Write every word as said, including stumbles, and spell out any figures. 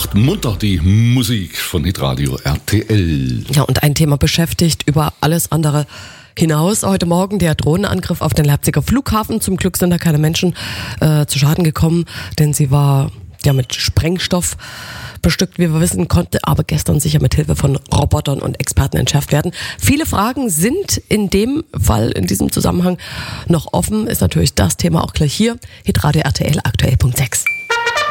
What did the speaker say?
macht munter die Musik von Hitradio R T L. Ja, und ein Thema beschäftigt über alles andere hinaus. Heute Morgen der Drohnenangriff auf den Leipziger Flughafen. Zum Glück sind da keine Menschen äh, zu Schaden gekommen, denn sie war ja mit Sprengstoff bestückt, wie wir wissen, konnte aber gestern sicher mit Hilfe von Robotern und Experten entschärft werden. Viele Fragen sind in dem Fall, in diesem Zusammenhang noch offen. Ist natürlich das Thema auch gleich hier. Hitradio R T L aktuell Punkt sechs.